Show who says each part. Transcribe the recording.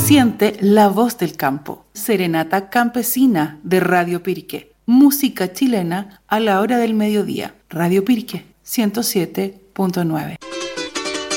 Speaker 1: Siente la voz del campo. Serenata campesina de Radio Pirque. Música chilena a la hora del mediodía. Radio Pirque 107.9.